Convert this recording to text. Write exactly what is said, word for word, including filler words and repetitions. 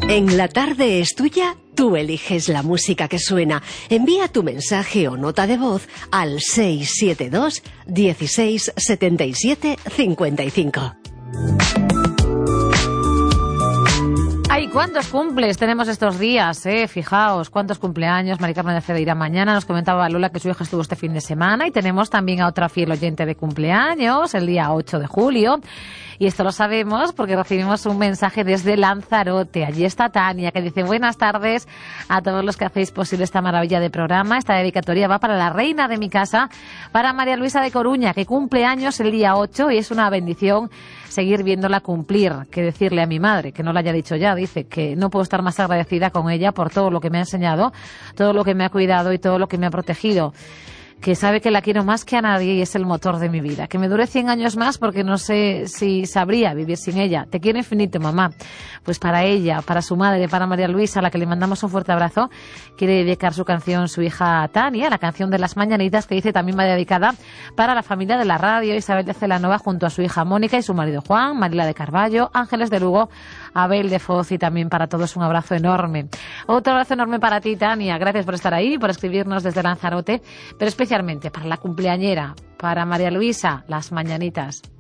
En La Tarde es Tuya, tú eliges la música que suena. Envía tu mensaje o nota de voz al seis siete dos, dieciséis, setenta y siete, cincuenta y cinco. Ay, ¿cuántos cumples tenemos estos días? Eh? Fijaos, cuántos cumpleaños. Mari Carmen de Cedeira mañana. Nos comentaba Lola que su hija estuvo este fin de semana. Y tenemos también a otra fiel oyente de cumpleaños, el día ocho de julio. Y esto lo sabemos porque recibimos un mensaje desde Lanzarote. Allí está Tania, que dice: buenas tardes a todos los que hacéis posible esta maravilla de programa. Esta dedicatoria va para la reina de mi casa, para María Luisa de Coruña, que cumple años el día ocho, y es una bendición seguir viéndola cumplir. Que decirle a mi madre, que no lo haya dicho ya, dice que no puedo estar más agradecida con ella por todo lo que me ha enseñado, todo lo que me ha cuidado y todo lo que me ha protegido. Que sabe que la quiero más que a nadie y es el motor de mi vida. Que me dure cien años más porque no sé si sabría vivir sin ella. Te quiero infinito, mamá. Pues para ella, para su madre, para María Luisa, a la que le mandamos un fuerte abrazo, quiere dedicar su canción su hija Tania, la canción de las mañanitas, que dice también va dedicada para la familia de la radio, Isabel de Celanova junto a su hija Mónica y su marido Juan, Marila de Carballo, Ángeles de Lugo, Abel de Foz, y también para todos un abrazo enorme. Otro abrazo enorme para ti, Tania. Gracias por estar ahí, por escribirnos desde Lanzarote, pero especialmente para la cumpleañera, para María Luisa, las mañanitas.